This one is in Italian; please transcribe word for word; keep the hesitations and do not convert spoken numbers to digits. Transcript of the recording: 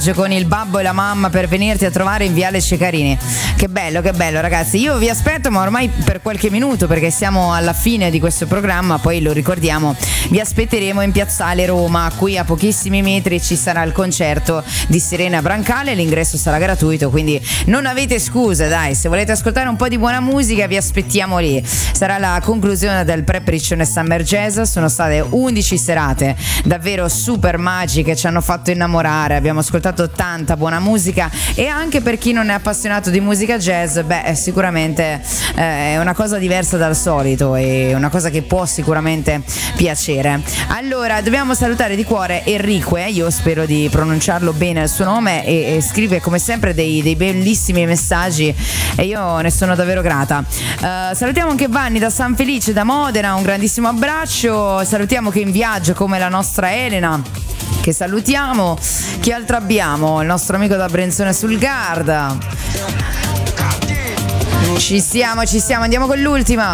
con il babbo e la mamma per venirti a trovare in Viale Cecarini. Che bello, che bello ragazzi. Io vi aspetto, ma ormai per qualche minuto, perché siamo alla fine di questo programma. Poi lo ricordiamo, vi aspetteremo in Piazzale Roma. Qui a pochissimi metri ci sarà il concerto di Serena Brancale. L'ingresso sarà gratuito, quindi non avete scuse, dai. Se volete ascoltare un po' di buona musica, vi aspettiamo lì. Sarà la conclusione del Preparation Summer Jazz. Sono state undici serate davvero super magiche, ci hanno fatto innamorare. Abbiamo ascoltato tanta buona musica, e anche per chi non è appassionato di musica jazz, beh, sicuramente eh, è una cosa diversa dal solito, è una cosa che può sicuramente piacere. Allora, dobbiamo salutare di cuore Enrique, io spero di pronunciarlo bene il suo nome, e, e scrive come sempre dei, dei bellissimi messaggi, e io ne sono davvero grata. Uh, salutiamo anche Vanni da San Felice, da Modena, un grandissimo abbraccio. Salutiamo che è in viaggio come la nostra Elena, che salutiamo. Chi altro abbiamo? Il nostro amico da Brenzone sul Garda. Ci siamo, ci siamo, andiamo con l'ultima.